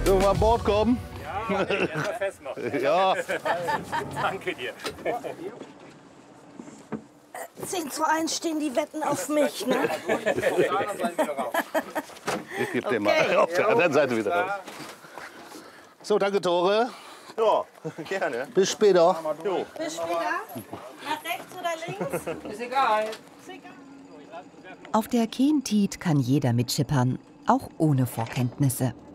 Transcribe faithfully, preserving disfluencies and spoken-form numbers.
Dürfen wir an Bord kommen? Ja, nee, erstmal festmachen. Ja. Danke dir. zehn zu eins stehen die Wetten auf mich, ne? Ich gebe dir Okay. mal auf der anderen Seite wieder raus. So, danke Tore. Ja, gerne. Bis später. Jo. Bis später. Nach rechts oder links? Ist egal. Auf der Keentied kann jeder mitschippern, auch ohne Vorkenntnisse.